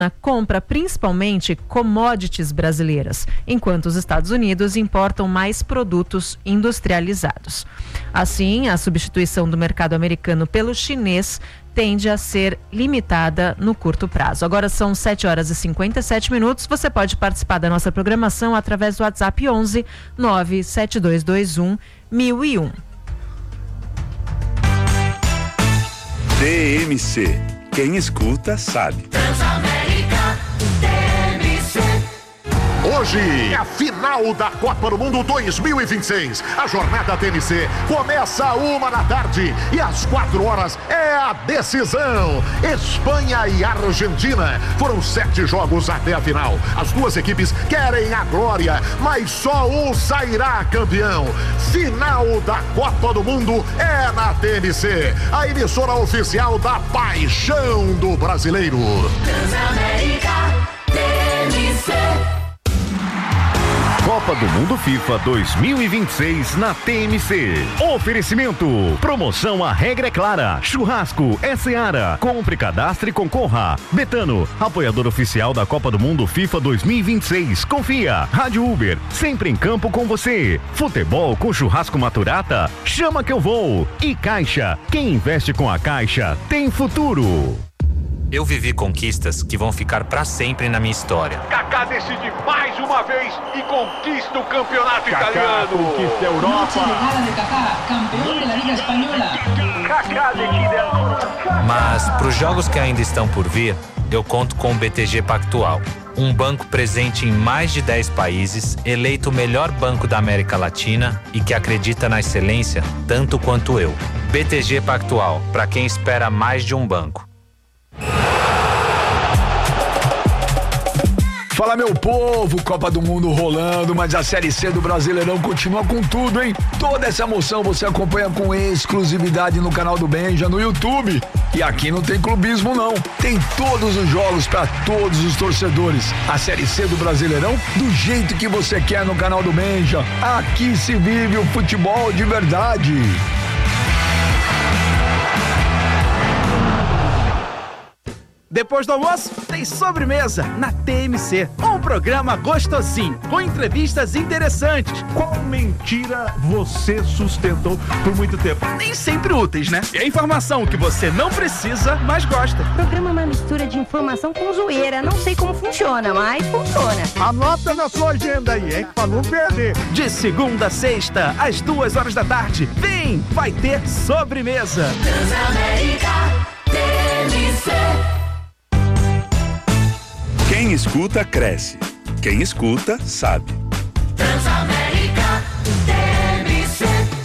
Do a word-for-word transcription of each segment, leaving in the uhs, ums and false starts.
compra principalmente commodities brasileiras, enquanto os Estados Unidos importam mais produtos industrializados. Assim, a substituição do mercado americano pelo chinês tende a ser limitada no curto prazo. Agora são sete horas e cinquenta e sete minutos. Você pode participar da nossa programação através do WhatsApp onze nove sete dois dois um mil e um. T M C. Quem escuta sabe. Transamérica T M C. Hoje é a final da Copa do Mundo dois mil e vinte e seis. A jornada T M C começa uma da tarde e às quatro horas é a decisão. Espanha e Argentina. Foram sete jogos até a final. As duas equipes querem a glória, mas só um sairá campeão. Final da Copa do Mundo é na T M C, a emissora oficial da paixão do brasileiro. Transamérica T M C. Copa do Mundo FIFA dois mil e vinte e seis na T M C. Oferecimento. Promoção A Regra é Clara. Churrasco é Seara. Compre, cadastre e concorra. Betano, apoiador oficial da Copa do Mundo FIFA dois mil e vinte e seis. Confia. Rádio Uber, sempre em campo com você. Futebol com churrasco Maturata? Chama que eu vou. E Caixa. Quem investe com a Caixa tem futuro. Eu vivi conquistas que vão ficar pra sempre na minha história. Kaká decide mais uma vez e conquista o campeonato Kaká italiano. Conquista a Europa. De Kaká, campeão da Liga Espanhola. Kaká decide agora. Mas pros jogos que ainda estão por vir, eu conto com o B T G Pactual. Um banco presente em mais de dez países, eleito o melhor banco da América Latina e que acredita na excelência tanto quanto eu. B T G Pactual, para quem espera mais de um banco. Fala, meu povo, Copa do Mundo rolando, mas a Série C do Brasileirão continua com tudo, hein? Toda essa emoção você acompanha com exclusividade no canal do Benja, no YouTube. E aqui não tem clubismo, não. Tem todos os jogos para todos os torcedores. A Série C do Brasileirão do jeito que você quer no canal do Benja. Aqui se vive o futebol de verdade. Depois do almoço, tem sobremesa na T M C. Um programa gostosinho, com entrevistas interessantes. Qual mentira você sustentou por muito tempo? Nem sempre úteis, né? E a informação que você não precisa, mas gosta. O programa é uma mistura de informação com zoeira. Não sei como funciona, mas funciona. Anota na sua agenda aí, hein? Pra não perder. De segunda a sexta, às duas horas da tarde. Vem, vai ter sobremesa. Transamérica T M C. Quem escuta, cresce. Quem escuta, sabe. Transamérica T M C.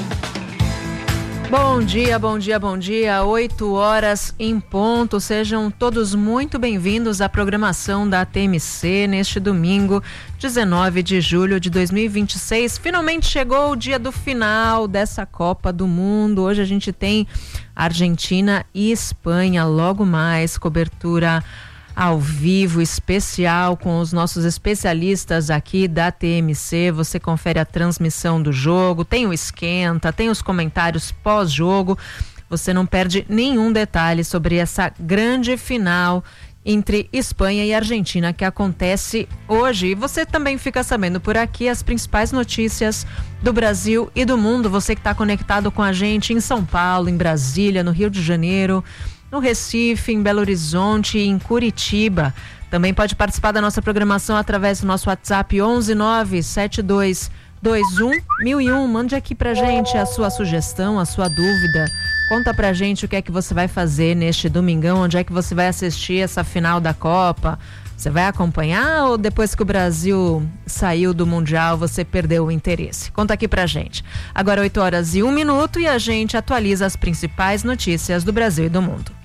Bom dia, bom dia, bom dia. oito horas em ponto. Sejam todos muito bem-vindos à programação da T M C neste domingo, dezenove de julho de dois mil e vinte e seis. Finalmente chegou o dia do final dessa Copa do Mundo. Hoje a gente tem Argentina e Espanha. Logo mais, cobertura ao vivo, especial, com os nossos especialistas aqui da T M C. Você confere a transmissão do jogo, tem o esquenta, tem os comentários pós-jogo. Você não perde nenhum detalhe sobre essa grande final entre Espanha e Argentina que acontece hoje. E você também fica sabendo por aqui as principais notícias do Brasil e do mundo. Você que está conectado com a gente em São Paulo, em Brasília, no Rio de Janeiro, no Recife, em Belo Horizonte e em Curitiba. Também pode participar da nossa programação através do nosso WhatsApp onze nove sete dois dois um mil e um. Mande aqui pra gente a sua sugestão, a sua dúvida. Conta pra gente o que é que você vai fazer neste domingão, onde é que você vai assistir essa final da Copa. Você vai acompanhar ou depois que o Brasil saiu do Mundial você perdeu o interesse? Conta aqui pra gente. Agora oito horas e um minuto e a gente atualiza as principais notícias do Brasil e do mundo.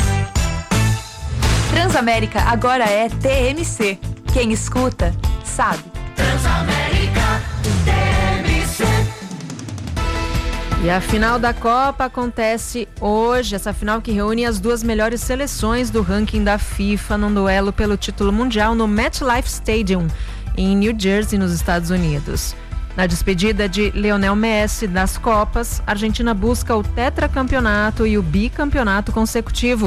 Transamérica agora é T M C. Quem escuta, sabe. Transamérica T M C. E a final da Copa acontece hoje, essa final que reúne as duas melhores seleções do ranking da FIFA num duelo pelo título mundial no MetLife Stadium, em New Jersey, nos Estados Unidos. Na despedida de Lionel Messi das Copas, a Argentina busca o tetracampeonato e o bicampeonato consecutivo.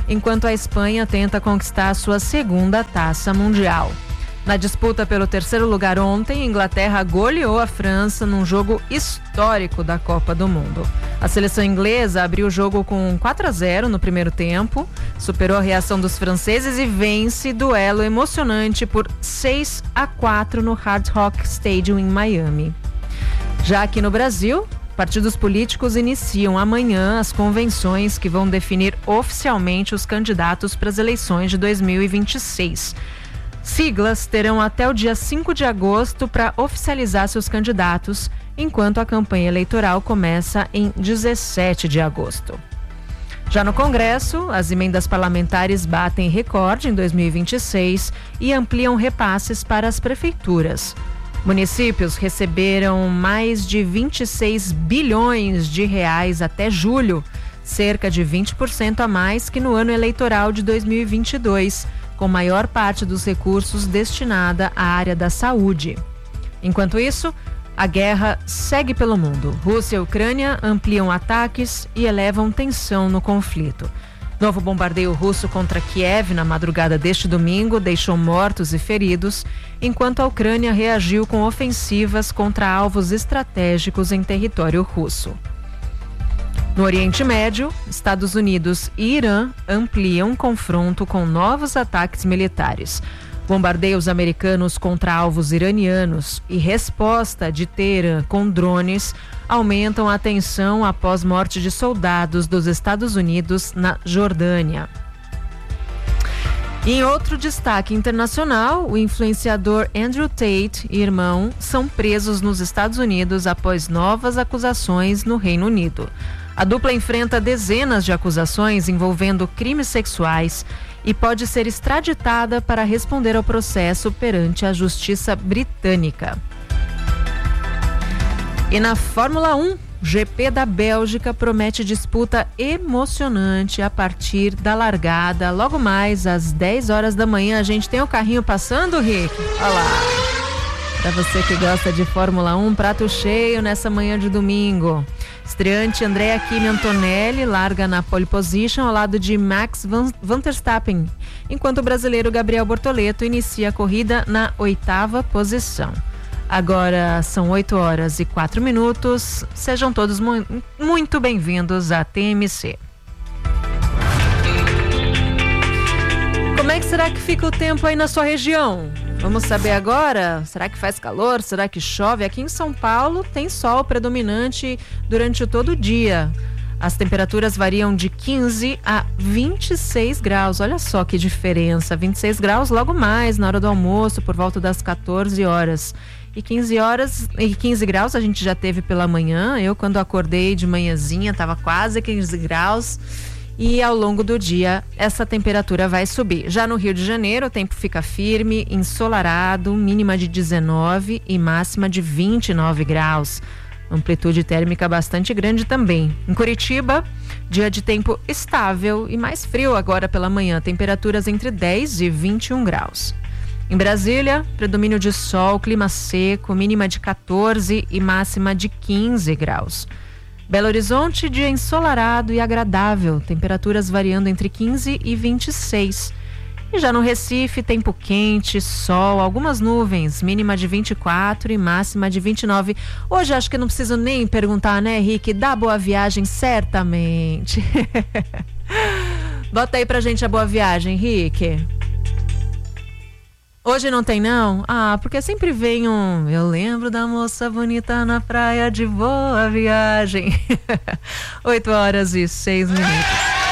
enquanto a Espanha tenta conquistar sua segunda taça mundial. Na disputa pelo terceiro lugar ontem, a Inglaterra goleou a França num jogo histórico da Copa do Mundo. A seleção inglesa abriu o jogo com quatro a zero no primeiro tempo, superou a reação dos franceses e vence duelo emocionante por seis a quatro no Hard Rock Stadium em Miami. Já aqui no Brasil, partidos políticos iniciam amanhã as convenções que vão definir oficialmente os candidatos para as eleições de dois mil e vinte e seis. Siglas terão até o dia cinco de agosto para oficializar seus candidatos, enquanto a campanha eleitoral começa em dezessete de agosto. Já no Congresso, as emendas parlamentares batem recorde em dois mil e vinte e seis e ampliam repasses para as prefeituras. Municípios receberam mais de vinte e seis bilhões de reais até julho, cerca de vinte por cento a mais que no ano eleitoral de dois mil e vinte e dois, com maior parte dos recursos destinada à área da saúde. Enquanto isso, a guerra segue pelo mundo. Rússia e Ucrânia ampliam ataques e elevam tensão no conflito. Novo bombardeio russo contra Kiev na madrugada deste domingo deixou mortos e feridos, enquanto a Ucrânia reagiu com ofensivas contra alvos estratégicos em território russo. No Oriente Médio, Estados Unidos e Irã ampliam confronto com novos ataques militares. Bombardeios americanos contra alvos iranianos e resposta de Teherã com drones aumentam a tensão após morte de soldados dos Estados Unidos na Jordânia. Em outro destaque internacional, o influenciador Andrew Tate e irmão são presos nos Estados Unidos após novas acusações no Reino Unido. A dupla enfrenta dezenas de acusações envolvendo crimes sexuais e pode ser extraditada para responder ao processo perante a justiça britânica. E na Fórmula um, G P da Bélgica promete disputa emocionante a partir da largada. Logo mais às dez horas da manhã, a gente tem o carrinho passando, Rick? Olha lá. Para você que gosta de Fórmula um, prato cheio nessa manhã de domingo. Estreante Andrea Kimi Antonelli larga na pole position ao lado de Max Van, Van Verstappen, enquanto o brasileiro Gabriel Bortoleto inicia a corrida na oitava posição. Agora são oito horas e quatro minutos. Sejam todos mu- muito bem-vindos à T M C. Como é que será que fica o tempo aí na sua região? Vamos saber agora? Será que faz calor? Será que chove? Aqui em São Paulo tem sol predominante durante todo o dia. As temperaturas variam de quinze a vinte e seis graus. Olha só que diferença. vinte e seis graus logo mais na hora do almoço, por volta das quatorze horas. E quinze horas e quinze graus a gente já teve pela manhã. Eu, quando acordei de manhãzinha, estava quase quinze graus. E ao longo do dia, essa temperatura vai subir. Já no Rio de Janeiro, o tempo fica firme, ensolarado, mínima de dezenove e máxima de vinte e nove graus. Amplitude térmica bastante grande também. Em Curitiba, dia de tempo estável e mais frio agora pela manhã, temperaturas entre dez e vinte e um graus. Em Brasília, predomínio de sol, clima seco, mínima de quatorze e máxima de quinze graus. Belo Horizonte, dia ensolarado e agradável, temperaturas variando entre quinze e vinte e seis. E já no Recife, tempo quente, sol, algumas nuvens, mínima de vinte e quatro e máxima de vinte e nove. Hoje acho que não preciso nem perguntar, né, Rick? Dá boa viagem, certamente. Bota aí pra gente a boa viagem, Rick. Hoje não tem, não? Ah, porque sempre vem um... Eu lembro da moça bonita na praia de Boa Viagem. oito horas e seis minutos.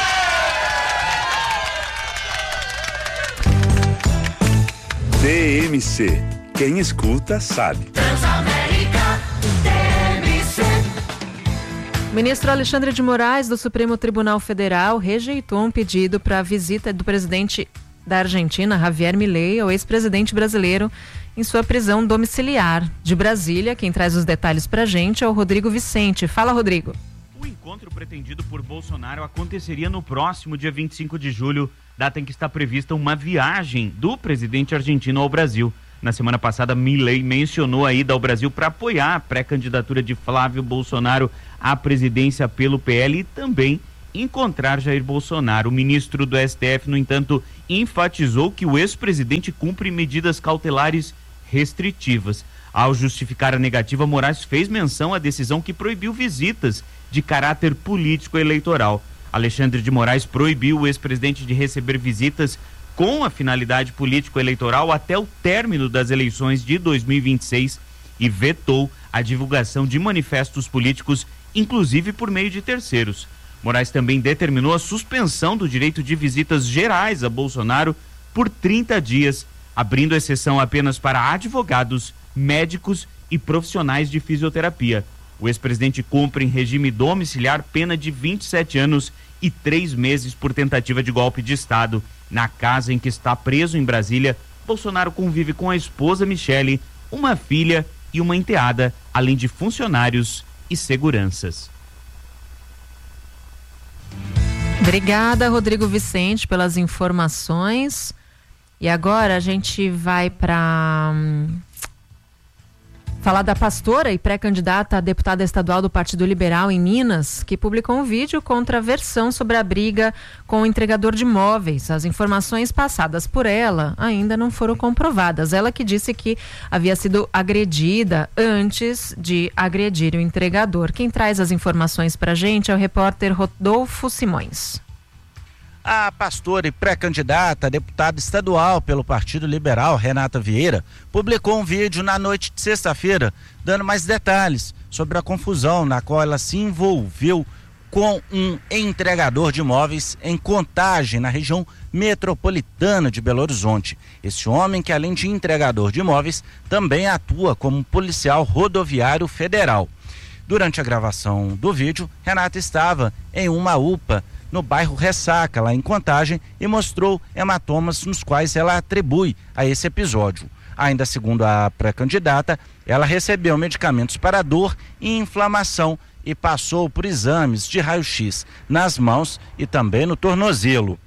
T M C. Quem escuta, sabe. Transamérica T M C. O ministro Alexandre de Moraes, do Supremo Tribunal Federal, rejeitou um pedido para a visita do presidente da Argentina, Javier Milei, ao ex-presidente brasileiro em sua prisão domiciliar. De Brasília, quem traz os detalhes pra gente é o Rodrigo Vicente. Fala, Rodrigo. O encontro pretendido por Bolsonaro aconteceria no próximo dia vinte e cinco de julho, data em que está prevista uma viagem do presidente argentino ao Brasil. Na semana passada, Milei mencionou a ida ao Brasil para apoiar a pré-candidatura de Flávio Bolsonaro à presidência pelo P L e também encontrar Jair Bolsonaro. O ministro do S T F, no entanto, enfatizou que o ex-presidente cumpre medidas cautelares restritivas. Ao justificar a negativa, Moraes fez menção à decisão que proibiu visitas de caráter político eleitoral. Alexandre de Moraes proibiu o ex-presidente de receber visitas com a finalidade político-eleitoral até o término das eleições de dois mil e vinte e seis e vetou a divulgação de manifestos políticos, inclusive por meio de terceiros. Moraes também determinou a suspensão do direito de visitas gerais a Bolsonaro por trinta dias, abrindo exceção apenas para advogados, médicos e profissionais de fisioterapia. O ex-presidente cumpre em regime domiciliar pena de vinte e sete anos e três meses por tentativa de golpe de Estado. Na casa em que está preso em Brasília, Bolsonaro convive com a esposa Michele, uma filha e uma enteada, além de funcionários e seguranças. Obrigada, Rodrigo Vicente, pelas informações. E agora a gente vai para hum, falar da pastora e pré-candidata a deputada estadual do Partido Liberal em Minas, que publicou um vídeo contra a versão sobre a briga com o entregador de imóveis. As informações passadas por ela ainda não foram comprovadas. Ela que disse que havia sido agredida antes de agredir o entregador. Quem traz as informações para a gente é o repórter Rodolfo Simões. A pastora e pré-candidata a deputada estadual pelo Partido Liberal, Renata Vieira, publicou um vídeo na noite de sexta-feira, dando mais detalhes sobre a confusão na qual ela se envolveu com um entregador de imóveis em Contagem, na região metropolitana de Belo Horizonte. Esse homem, que além de entregador de imóveis, também atua como policial rodoviário federal. Durante a gravação do vídeo, Renata estava em uma U P A no bairro Ressaca, lá em Contagem, e mostrou hematomas nos quais ela atribui a esse episódio. Ainda segundo a pré-candidata, ela recebeu medicamentos para dor e inflamação e passou por exames de raio-x nas mãos e também no tornozelo.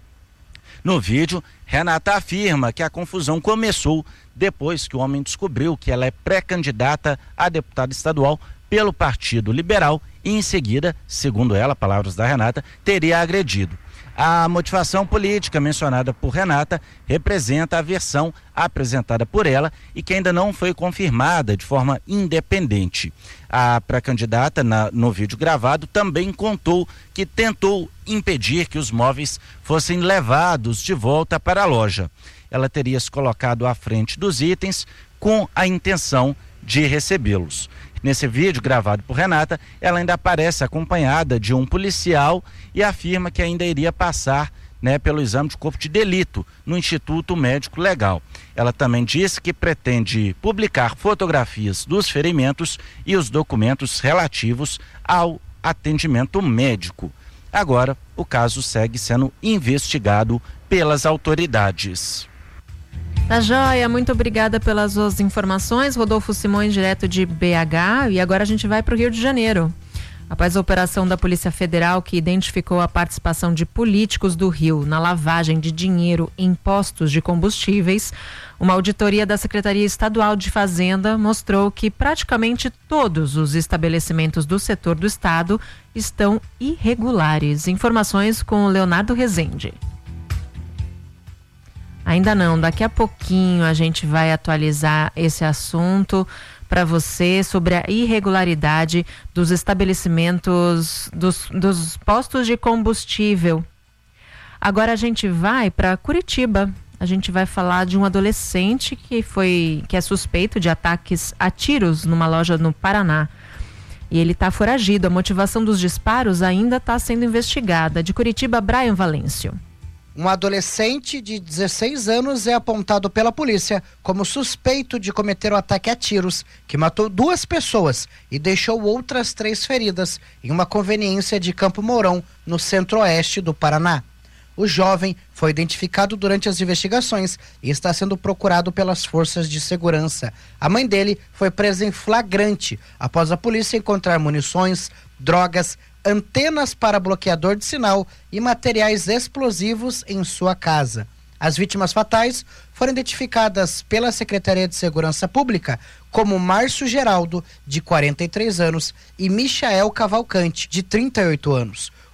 No vídeo, Renata afirma que a confusão começou depois que o homem descobriu que ela é pré-candidata a deputada estadual pelo Partido Liberal e em seguida, segundo ela, palavras da Renata, teria agredido. A motivação política mencionada por Renata representa a versão apresentada por ela e que ainda não foi confirmada de forma independente. A pré-candidata, no vídeo gravado, também contou que tentou impedir que os móveis fossem levados de volta para a loja. Ela teria se colocado à frente dos itens com a intenção de recebê-los. Nesse vídeo gravado por Renata, ela ainda aparece acompanhada de um policial e afirma que ainda iria passar, né, pelo exame de corpo de delito no Instituto Médico Legal. Ela também disse que pretende publicar fotografias dos ferimentos e os documentos relativos ao atendimento médico. Agora, o caso segue sendo investigado pelas autoridades. Tá joia, muito obrigada pelas suas informações, Rodolfo Simões, direto de B H. E agora a gente vai para o Rio de Janeiro. Após a operação da Polícia Federal que identificou a participação de políticos do Rio na lavagem de dinheiro em postos de combustíveis, uma auditoria da Secretaria Estadual de Fazenda mostrou que praticamente todos os estabelecimentos do setor do estado estão irregulares. Informações com o Leonardo Rezende. Ainda não, daqui a pouquinho a gente vai atualizar esse assunto para você sobre a irregularidade dos estabelecimentos, dos, dos postos de combustível. Agora a gente vai para Curitiba. A gente vai falar de um adolescente que foi, que é suspeito de ataques a tiros numa loja no Paraná. E ele está foragido. A motivação dos disparos ainda está sendo investigada. De Curitiba, Brian Valêncio. Um adolescente de dezesseis anos é apontado pela polícia como suspeito de cometer o ataque a tiros, que matou duas pessoas e deixou outras três feridas em uma conveniência de Campo Mourão, no centro-oeste do Paraná. O jovem foi identificado durante as investigações e está sendo procurado pelas forças de segurança. A mãe dele foi presa em flagrante após a polícia encontrar munições, drogas, antenas para bloqueador de sinal e materiais explosivos em sua casa. As vítimas fatais foram identificadas pela Secretaria de Segurança Pública como Márcio Geraldo, de quarenta e três anos, e Michael Cavalcante, de trinta e oito anos.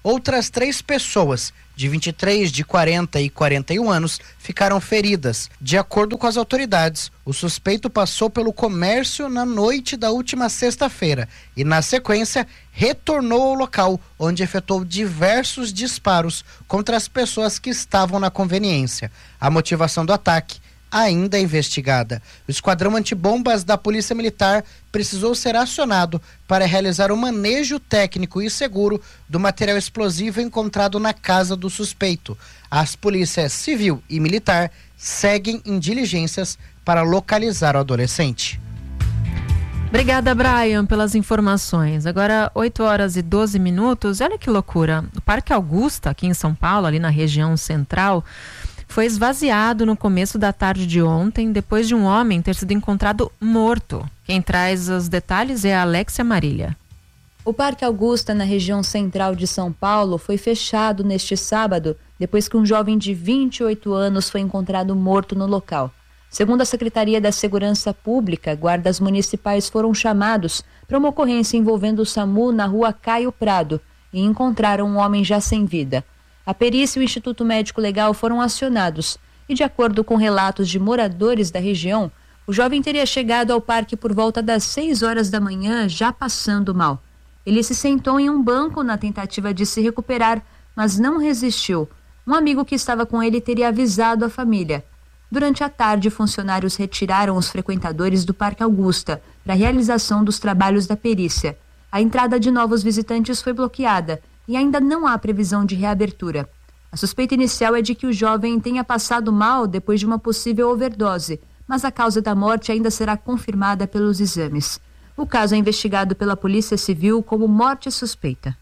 Outras três pessoas, de vinte e três, de quarenta e quarenta e um anos, ficaram feridas. De acordo com as autoridades, o suspeito passou pelo comércio na noite da última sexta-feira e, na sequência, retornou ao local, onde efetuou diversos disparos contra as pessoas que estavam na conveniência. A motivação do ataque ainda é investigada. O esquadrão antibombas da Polícia Militar precisou ser acionado para realizar o manejo técnico e seguro do material explosivo encontrado na casa do suspeito. As polícias civil e militar seguem em diligências para localizar o adolescente. Obrigada, Brian, pelas informações. Agora, oito horas e doze minutos. Olha que loucura. O Parque Augusta, aqui em São Paulo, ali na região central, foi esvaziado no começo da tarde de ontem, depois de um homem ter sido encontrado morto. Quem traz os detalhes é a Alexia Marília. O Parque Augusta, na região central de São Paulo, foi fechado neste sábado, depois que um jovem de vinte e oito anos foi encontrado morto no local. Segundo a Secretaria da Segurança Pública, guardas municipais foram chamados para uma ocorrência envolvendo o SAMU na rua Caio Prado e encontraram um homem já sem vida. A perícia e o Instituto Médico Legal foram acionados e, de acordo com relatos de moradores da região, o jovem teria chegado ao parque por volta das seis horas da manhã, já passando mal. Ele se sentou em um banco na tentativa de se recuperar, mas não resistiu. Um amigo que estava com ele teria avisado a família. Durante a tarde, funcionários retiraram os frequentadores do Parque Augusta para a realização dos trabalhos da perícia. A entrada de novos visitantes foi bloqueada e ainda não há previsão de reabertura. A suspeita inicial é de que o jovem tenha passado mal depois de uma possível overdose, mas a causa da morte ainda será confirmada pelos exames. O caso é investigado pela Polícia Civil como morte suspeita.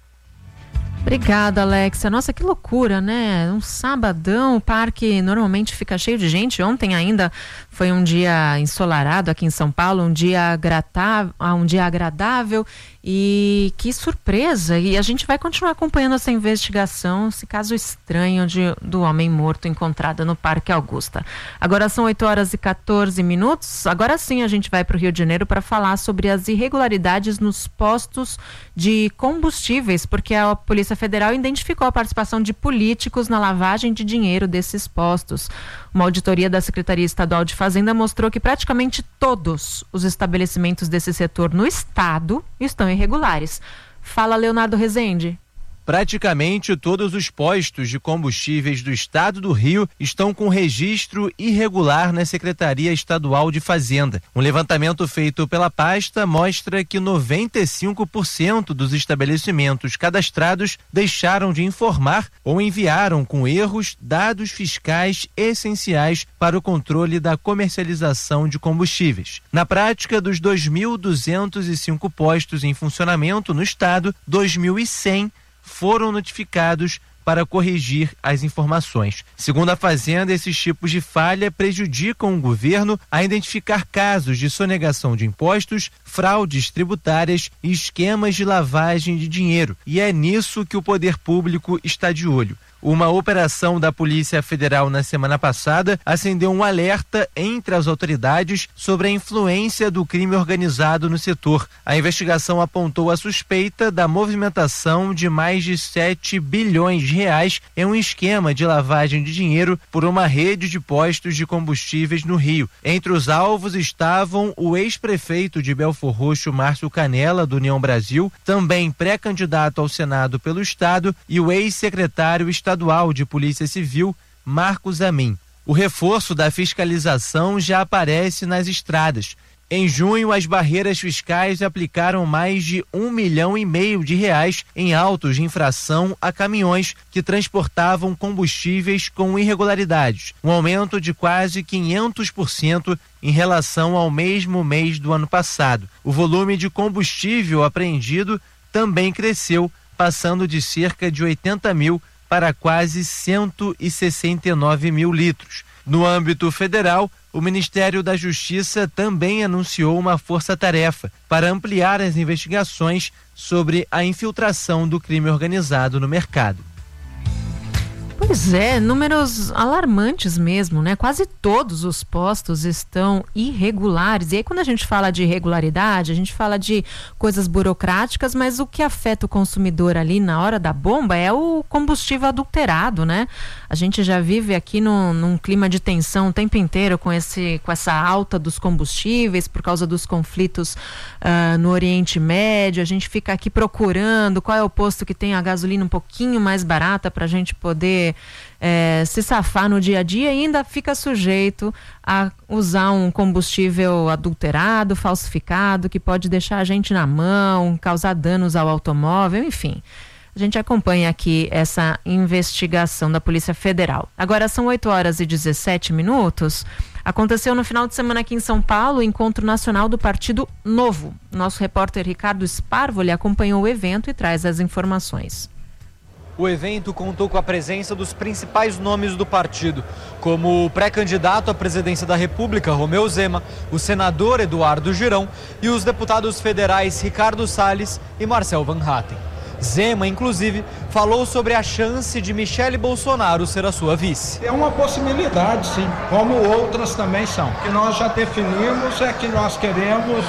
Obrigada, Alexia. Nossa, que loucura, né? Um sabadão, o parque normalmente fica cheio de gente. Ontem ainda foi um dia ensolarado aqui em São Paulo, um dia agradável, um dia agradável. E que surpresa! E a gente vai continuar acompanhando essa investigação, esse caso estranho de, do homem morto encontrado no Parque Augusta. Agora são oito horas e quatorze minutos. Agora sim a gente vai para o Rio de Janeiro para falar sobre as irregularidades nos postos de combustíveis, porque a Polícia Federal identificou a participação de políticos na lavagem de dinheiro desses postos. Uma auditoria da Secretaria Estadual de Fazenda mostrou que praticamente todos os estabelecimentos desse setor no estado estão irregulares. Fala, Leonardo Rezende. Praticamente todos os postos de combustíveis do estado do Rio estão com registro irregular na Secretaria Estadual de Fazenda. Um levantamento feito pela pasta mostra que noventa e cinco por cento dos estabelecimentos cadastrados deixaram de informar ou enviaram com erros dados fiscais essenciais para o controle da comercialização de combustíveis. Na prática, dos dois mil duzentos e cinco postos em funcionamento no estado, dois mil e cem foram notificados para corrigir as informações. Segundo a Fazenda, esses tipos de falha prejudicam o governo a identificar casos de sonegação de impostos, fraudes tributárias e esquemas de lavagem de dinheiro. E é nisso que o poder público está de olho. Uma operação da Polícia Federal na semana passada acendeu um alerta entre as autoridades sobre a influência do crime organizado no setor. A investigação apontou a suspeita da movimentação de mais de sete bilhões de reais em um esquema de lavagem de dinheiro por uma rede de postos de combustíveis no Rio. Entre os alvos estavam o ex-prefeito de Belfor Roxo, Márcio Canella, do União Brasil, também pré-candidato ao Senado pelo Estado, e o ex-secretário estadual de Polícia Civil, Marcos Amin. O reforço da fiscalização já aparece nas estradas. Em junho, as barreiras fiscais aplicaram mais de um milhão e meio de reais em autos de infração a caminhões que transportavam combustíveis com irregularidades, um aumento de quase quinhentos por cento em relação ao mesmo mês do ano passado. O volume de combustível apreendido também cresceu, passando de cerca de oitenta mil para quase cento e sessenta e nove mil litros. No âmbito federal, o Ministério da Justiça também anunciou uma força-tarefa para ampliar as investigações sobre a infiltração do crime organizado no mercado. Pois é, números alarmantes mesmo, né? Quase todos os postos estão irregulares. E aí, quando a gente fala de irregularidade, a gente fala de coisas burocráticas, mas o que afeta o consumidor ali na hora da bomba é o combustível adulterado, né? A gente já vive aqui no, num clima de tensão o tempo inteiro com, esse, com essa alta dos combustíveis por causa dos conflitos uh, no Oriente Médio. A gente fica aqui procurando qual é o posto que tem a gasolina um pouquinho mais barata para a gente poder É, se safar no dia a dia e ainda fica sujeito a usar um combustível adulterado, falsificado, que pode deixar a gente na mão, causar danos ao automóvel, enfim. A gente acompanha aqui essa investigação da Polícia Federal. Agora são oito horas e dezessete minutos. Aconteceu no final de semana aqui em São Paulo o Encontro Nacional do Partido Novo. Nosso repórter Ricardo Sparvoli acompanhou o evento e traz as informações. O evento contou com a presença dos principais nomes do partido, como o pré-candidato à presidência da República, Romeu Zema, o senador Eduardo Girão e os deputados federais Ricardo Salles e Marcel Van Hatten. Zema, inclusive, falou sobre a chance de Michele Bolsonaro ser a sua vice. É uma possibilidade, sim, como outras também são. O que nós já definimos é que nós queremos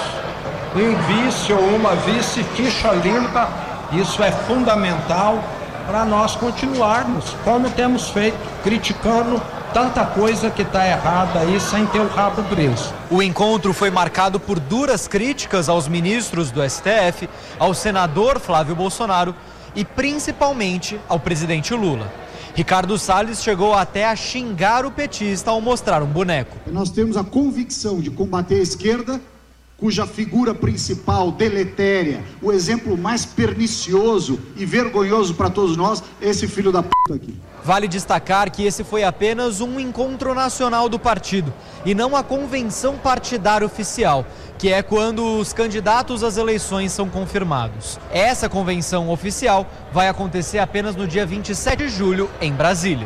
um vice ou uma vice ficha limpa. Isso é fundamental para nós continuarmos, como temos feito, criticando tanta coisa que está errada aí sem ter o rabo preso. O encontro foi marcado por duras críticas aos ministros do S T F, ao senador Flávio Bolsonaro e principalmente ao presidente Lula. Ricardo Salles chegou até a xingar o petista ao mostrar um boneco. Nós temos a convicção de combater a esquerda, cuja figura principal, deletéria, o exemplo mais pernicioso e vergonhoso para todos nós, esse filho da p*** aqui. Vale destacar que esse foi apenas um encontro nacional do partido e não a convenção partidária oficial, que é quando os candidatos às eleições são confirmados. Essa convenção oficial vai acontecer apenas no dia vinte e sete de julho, em Brasília.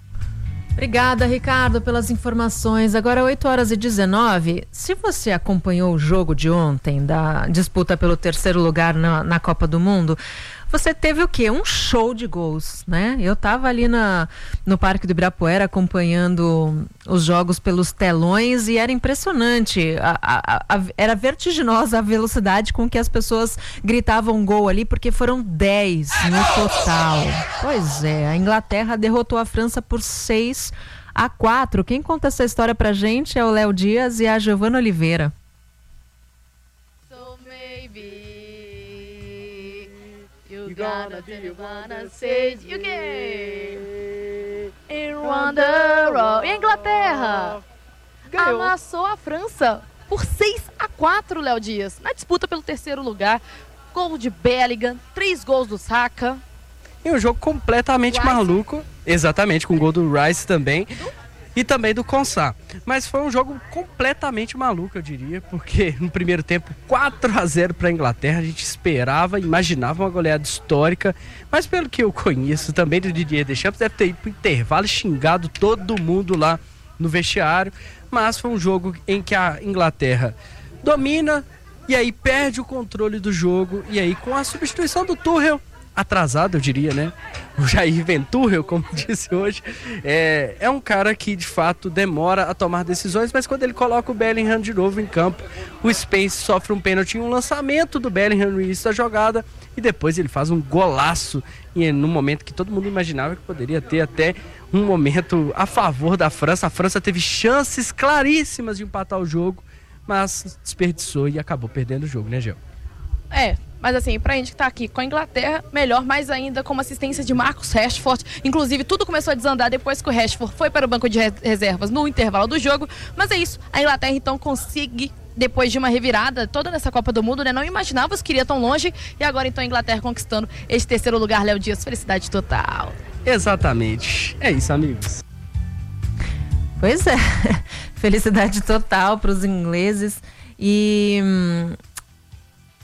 Obrigada, Ricardo, pelas informações. Agora, oito horas e dezenove. Se você acompanhou o jogo de ontem, da disputa pelo terceiro lugar na, na Copa do Mundo, você teve o quê? Um show de gols, né? Eu estava ali na, no Parque do Ibirapuera acompanhando os jogos pelos telões e era impressionante. A, a, a, era vertiginosa a velocidade com que as pessoas gritavam gol ali, porque foram dez no total. Pois é, a Inglaterra derrotou a França por seis a quatro. Quem conta essa história pra gente é o Léo Dias e a Giovana Oliveira. You gonna do, you gonna say you can. In Wonderwall. E a Inglaterra ganhou. Amassou a França por seis a quatro, Léo Dias, na disputa pelo terceiro lugar. Gol de Bellingham, três gols do Saka. E um jogo completamente Rice. maluco. Exatamente, com o gol do Rice também. E também do Konsa. Mas foi um jogo completamente maluco, eu diria, porque no primeiro tempo, quatro a zero para a Inglaterra. A gente esperava, imaginava uma goleada histórica, mas pelo que eu conheço também do Didier Deschamps, deve ter ido para o intervalo e xingado todo mundo lá no vestiário. Mas foi um jogo em que a Inglaterra domina e aí perde o controle do jogo. E aí, com a substituição do Tuchel, atrasado, eu diria, né? O Jair Ventura, como disse hoje, é, é um cara que de fato demora a tomar decisões, mas quando ele coloca o Bellingham de novo em campo, o Spence sofre um pênalti, um lançamento do Bellingham no início da jogada e depois ele faz um golaço e no momento que todo mundo imaginava que poderia ter até um momento a favor da França. A França teve chances claríssimas de empatar o jogo, mas desperdiçou e acabou perdendo o jogo, né, Gel? É, mas assim, pra gente que tá aqui com a Inglaterra, melhor mais ainda com uma assistência de Marcus Rashford. Inclusive, tudo começou a desandar depois que o Rashford foi para o banco de reservas no intervalo do jogo. Mas é isso, a Inglaterra então consegue, depois de uma revirada toda nessa Copa do Mundo, né? Não imaginávamos que iria tão longe. E agora então a Inglaterra conquistando esse terceiro lugar, Léo Dias, felicidade total. Exatamente, é isso, amigos. Pois é, felicidade total para os ingleses. E... Hum...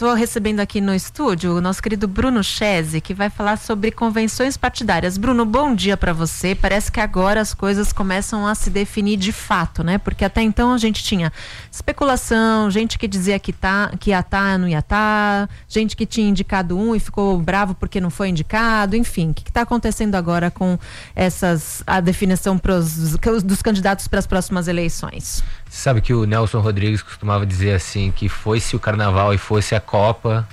tô recebendo aqui no estúdio o nosso querido Bruno Chese, que vai falar sobre convenções partidárias. Bruno, bom dia para você. Parece que agora as coisas começam a se definir de fato, né? Porque até então a gente tinha especulação, gente que dizia que, tá, que ia tá, não ia tá, gente que tinha indicado um e ficou bravo porque não foi indicado, enfim. O que está acontecendo agora com essas, a definição pros, dos candidatos para as próximas eleições? Você sabe que o Nelson Rodrigues costumava dizer assim, que fosse o carnaval e fosse a Copa,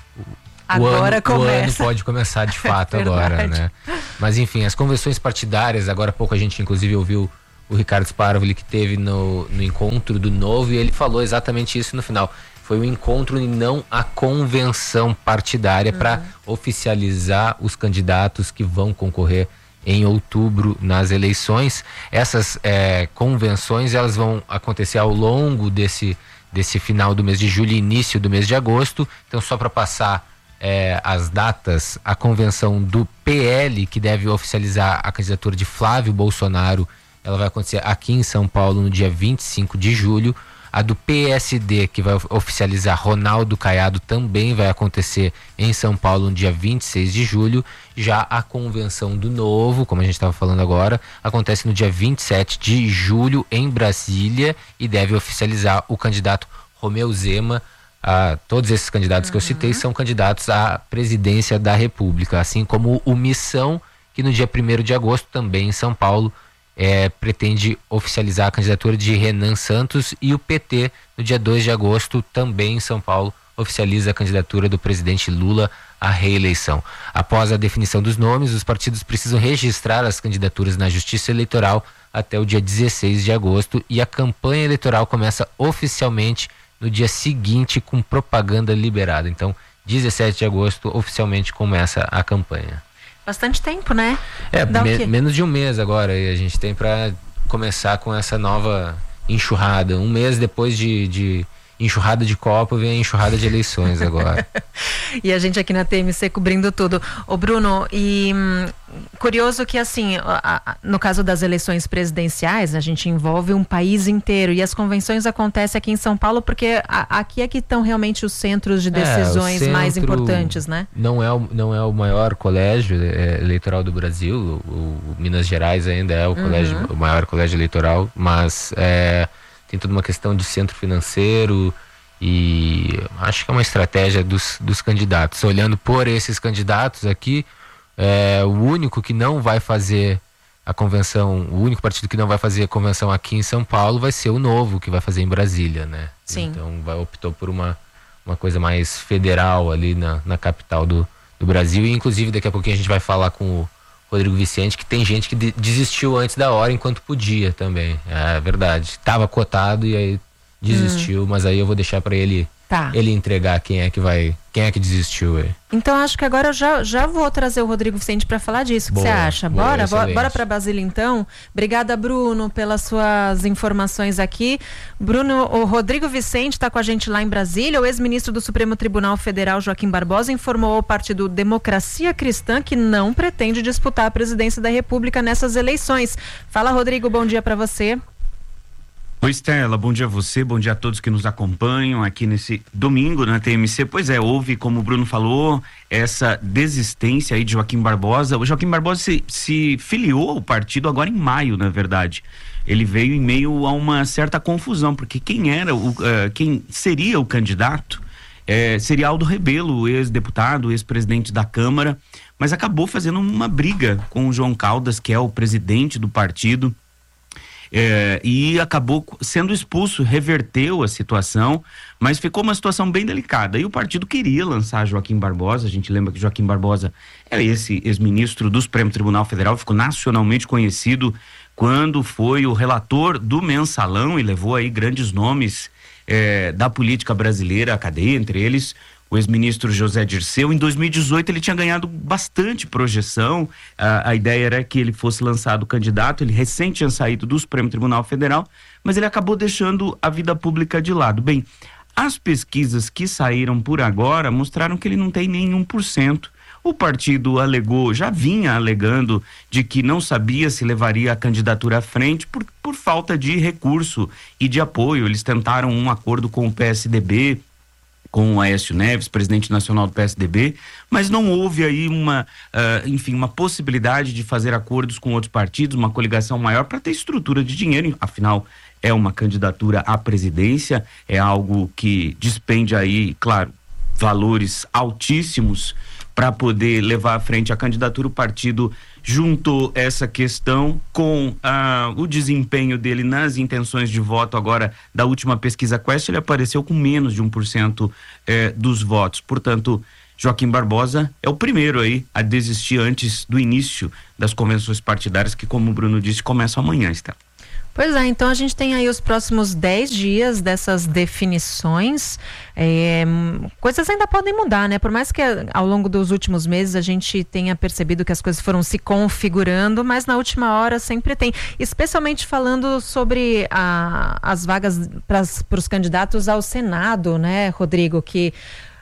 agora o, ano, começa. o ano pode começar de fato é agora, né? Mas enfim, as convenções partidárias, agora há pouco a gente inclusive ouviu o Ricardo Sparvoli, que teve no, no encontro do Novo, e ele falou exatamente isso no final. Foi um encontro e não a convenção partidária, uhum, para oficializar os candidatos que vão concorrer em outubro nas eleições. Essas é, convenções, elas vão acontecer ao longo desse, desse final do mês de julho e início do mês de agosto. Então, só para passar é, as datas, a convenção do P L, que deve oficializar a candidatura de Flávio Bolsonaro, ela vai acontecer aqui em São Paulo no dia vinte e cinco de julho. A do P S D, que vai oficializar Ronaldo Caiado, também vai acontecer em São Paulo no dia vinte e seis de julho. Já a convenção do Novo, como a gente estava falando agora, acontece no dia vinte e sete de julho em Brasília e deve oficializar o candidato Romeu Zema. Ah, todos esses candidatos, uhum, que eu citei são candidatos à presidência da República, assim como o Missão, que no dia primeiro de agosto, também em São Paulo, É, pretende oficializar a candidatura de Renan Santos, e o P T no dia dois de agosto, também em São Paulo, oficializa a candidatura do presidente Lula à reeleição. Após a definição dos nomes, os partidos precisam registrar as candidaturas na Justiça Eleitoral até o dia dezesseis de agosto, e a campanha eleitoral começa oficialmente no dia seguinte com propaganda liberada. Então, dezessete de agosto oficialmente começa a campanha. Bastante tempo, né? É, me, menos de um mês agora e a gente tem para começar com essa nova enxurrada. Um mês depois de, de enxurrada de Copa, vem a enxurrada de eleições agora. E a gente aqui na T M C cobrindo tudo. Ô Bruno, e hum, curioso que assim, a, a, no caso das eleições presidenciais, a gente envolve um país inteiro e as convenções acontecem aqui em São Paulo porque a, aqui é que estão realmente os centros de decisões é, centro mais importantes, né? Não é o, não é o maior colégio é, eleitoral do Brasil, o, o Minas Gerais ainda é o, uhum, colégio, o maior colégio eleitoral, mas é, tem toda uma questão de centro financeiro e acho que é uma estratégia dos, dos candidatos. Olhando por esses candidatos aqui, é, o único que não vai fazer a convenção, o único partido que não vai fazer a convenção aqui em São Paulo vai ser o Novo, que vai fazer em Brasília, né? Sim. Então vai, optou por uma, uma coisa mais federal ali na, na capital do, do Brasil, e inclusive daqui a pouquinho a gente vai falar com o Rodrigo Vicente, que tem gente que de, desistiu antes da hora enquanto podia também. É verdade. Estava cotado e aí desistiu, hum. mas aí eu vou deixar para ele, tá, ele entregar quem é que vai, quem é que desistiu aí. Então acho que agora eu já, já vou trazer o Rodrigo Vicente para falar disso. O que você acha? Boa, bora, bora, bora para Brasília então. Obrigada, Bruno, pelas suas informações aqui. Bruno, o Rodrigo Vicente está com a gente lá em Brasília. O ex-ministro do Supremo Tribunal Federal, Joaquim Barbosa, informou ao partido Democracia Cristã que não pretende disputar a presidência da República nessas eleições. Fala, Rodrigo, bom dia para você. Oi, Estela, bom dia a você, bom dia a todos que nos acompanham aqui nesse domingo na T M C. Pois é, houve, como o Bruno falou, essa desistência aí de Joaquim Barbosa. O Joaquim Barbosa se, se filiou ao partido agora em maio, na verdade. Ele veio em meio a uma certa confusão, porque quem era, o, uh, quem seria o candidato uh, seria Aldo Rebelo, ex-deputado, ex-presidente da Câmara, mas acabou fazendo uma briga com o João Caldas, que é o presidente do partido. É, e acabou sendo expulso, reverteu a situação, mas ficou uma situação bem delicada. E o partido queria lançar Joaquim Barbosa. A gente lembra que Joaquim Barbosa é esse ex-ministro do Supremo Tribunal Federal, ficou nacionalmente conhecido quando foi o relator do Mensalão e levou aí grandes nomes é, da política brasileira à cadeia, entre eles o ex-ministro José Dirceu. Em dois mil e dezoito ele tinha ganhado bastante projeção, a, a ideia era que ele fosse lançado candidato, ele recém tinha saído do Supremo Tribunal Federal, mas ele acabou deixando a vida pública de lado. Bem, as pesquisas que saíram por agora mostraram que ele não tem nem um por cento. O partido alegou, já vinha alegando de que não sabia se levaria a candidatura à frente por, por falta de recurso e de apoio. Eles tentaram um acordo com o P S D B, com o Aécio Neves, presidente nacional do P S D B, mas não houve aí uma, uh, enfim, uma possibilidade de fazer acordos com outros partidos, uma coligação maior para ter estrutura de dinheiro, afinal é uma candidatura à presidência, é algo que despende aí, claro, valores altíssimos para poder levar à frente a candidatura. O partido juntou essa questão com ah, o desempenho dele nas intenções de voto agora da última pesquisa Quest. Ele apareceu com menos de um por cento eh, dos votos. Portanto, Joaquim Barbosa é o primeiro aí a desistir antes do início das convenções partidárias que, como o Bruno disse, começam amanhã, Estela. Pois é, então a gente tem aí os próximos dez dias dessas definições. É, coisas ainda podem mudar, né? Por mais que ao longo dos últimos meses a gente tenha percebido que as coisas foram se configurando, mas na última hora sempre tem. Especialmente falando sobre a, as vagas para os candidatos ao Senado, né, Rodrigo? Que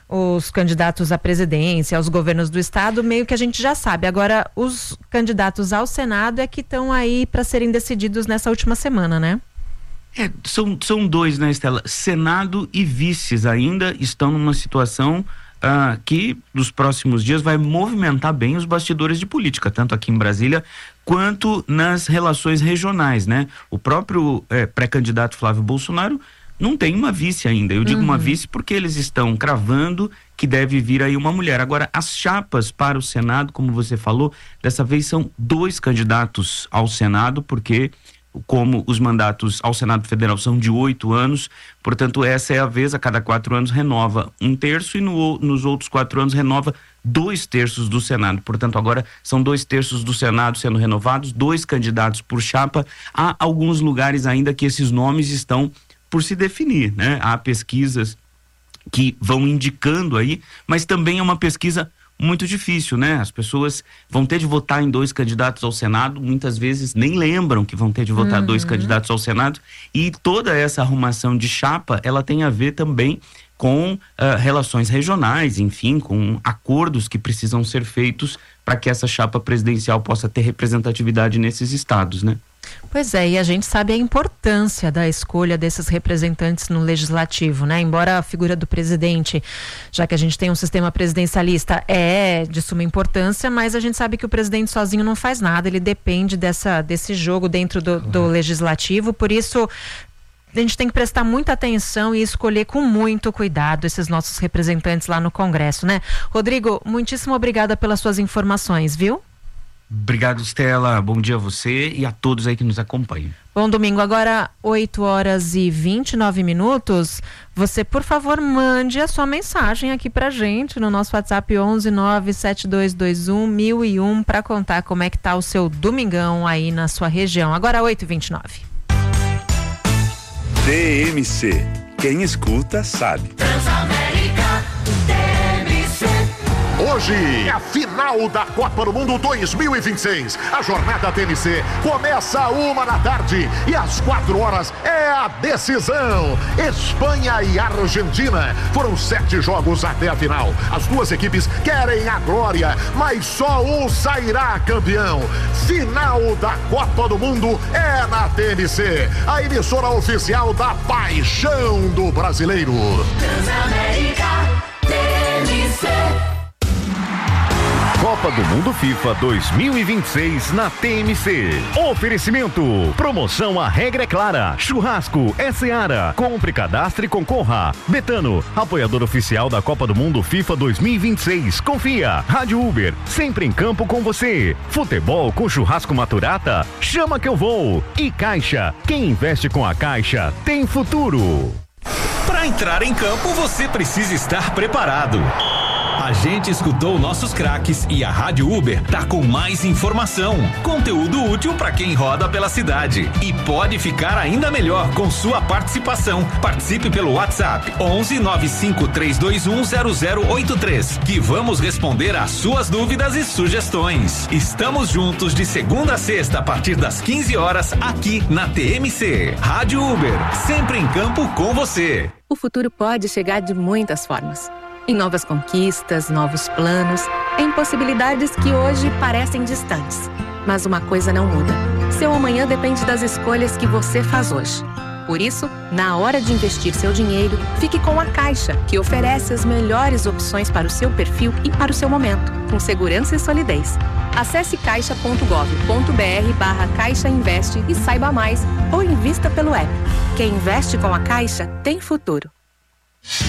os candidatos à presidência, aos governos do estado, meio que a gente já sabe. Agora, os candidatos ao Senado é que estão aí para serem decididos nessa última semana, né? É, são, são dois, né, Estela? Senado e vices ainda estão numa situação ah, que nos próximos dias vai movimentar bem os bastidores de política, tanto aqui em Brasília quanto nas relações regionais, né? O próprio eh, pré-candidato Flávio Bolsonaro não tem uma vice ainda. Eu digo uhum. uma vice porque eles estão cravando que deve vir aí uma mulher. Agora, as chapas para o Senado, como você falou, dessa vez são dois candidatos ao Senado, porque como os mandatos ao Senado Federal são de oito anos, portanto, essa é a vez, a cada quatro anos renova um terço e no, nos outros quatro anos renova dois terços do Senado. Portanto, agora são dois terços do Senado sendo renovados, dois candidatos por chapa. Há alguns lugares ainda que esses nomes estão por se definir, né? Há pesquisas que vão indicando aí, mas também é uma pesquisa muito difícil, né? As pessoas vão ter de votar em dois candidatos ao Senado, muitas vezes nem lembram que vão ter de votar uhum. dois candidatos ao Senado, e toda essa arrumação de chapa, ela tem a ver também com uh, relações regionais, enfim, com acordos que precisam ser feitos para que essa chapa presidencial possa ter representatividade nesses estados, né? Pois é, e a gente sabe a importância da escolha desses representantes no legislativo, né? Embora a figura do presidente, já que a gente tem um sistema presidencialista, é de suma importância, mas a gente sabe que o presidente sozinho não faz nada, ele depende dessa, desse jogo dentro do, do legislativo, por isso a gente tem que prestar muita atenção e escolher com muito cuidado esses nossos representantes lá no Congresso, né? Rodrigo, muitíssimo obrigada pelas suas informações, viu? Obrigado, Estela. Bom dia a você e a todos aí que nos acompanham. Bom domingo. Agora, oito horas e vinte e nove minutos. Você, por favor, mande a sua mensagem aqui pra gente no nosso WhatsApp onze nove sete dois dois um mil e um para contar como é que tá o seu domingão aí na sua região. Agora, oito e vinte e nove. T M C. Quem escuta sabe. Transamérica T M C. Hoje é a final da Copa do Mundo dois mil e vinte e seis. A jornada T M C começa a uma da tarde e às quatro horas é a decisão. Espanha e Argentina. Foram sete jogos até a final. As duas equipes querem a glória, mas só um sairá campeão. Final da Copa do Mundo é na T M C, a emissora oficial da paixão do brasileiro. Transamérica T M C. Copa do Mundo FIFA dois mil e vinte e seis na T M C. Oferecimento. Promoção A Regra é Clara. Churrasco é Seara. Compre, cadastre e concorra. Betano, apoiador oficial da Copa do Mundo FIFA dois mil e vinte e seis. Confia. Rádio Uber, sempre em campo com você. Futebol com churrasco Maturata? Chama que eu vou. E Caixa. Quem investe com a Caixa tem futuro. Para entrar em campo, você precisa estar preparado. A gente escutou nossos craques e a Rádio Uber tá com mais informação, conteúdo útil para quem roda pela cidade e pode ficar ainda melhor com sua participação. Participe pelo WhatsApp onze nove cinco três dois um zero zero oito três, que vamos responder às suas dúvidas e sugestões. Estamos juntos de segunda a sexta a partir das quinze horas aqui na T M C. Rádio Uber, sempre em campo com você. O futuro pode chegar de muitas formas. Em novas conquistas, novos planos, em possibilidades que hoje parecem distantes. Mas uma coisa não muda. Seu amanhã depende das escolhas que você faz hoje. Por isso, na hora de investir seu dinheiro, fique com a Caixa, que oferece as melhores opções para o seu perfil e para o seu momento, com segurança e solidez. Acesse caixa ponto gov ponto br barra Caixa Investe e saiba mais, ou invista pelo app. Quem investe com a Caixa tem futuro.